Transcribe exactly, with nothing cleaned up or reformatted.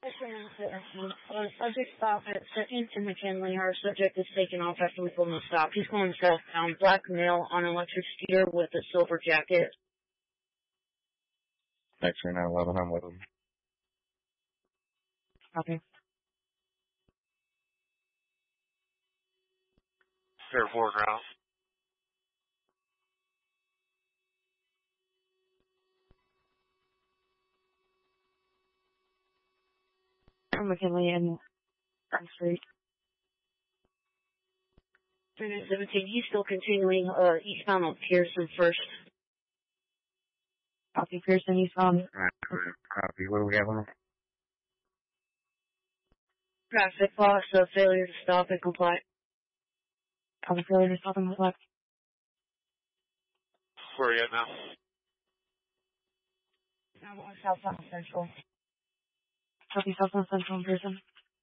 Uh, subject stop at second to McKinley. Our subject is taken off after we pulled him stop. He's going southbound. Black male on an electric scooter with a silver jacket. X-ray nine eleven, I'm with him. Copy. Fair four ground. McKinley and Front Street. seventeen, he's still continuing uh, eastbound on Pearson first. Copy, Pearson, eastbound. Copy, what do we have on it? Traffic loss, uh, failure to stop and comply. Copy, failure to stop and comply. Where are you at now? Now going southbound Central. Copy, southbound Central in Pearson.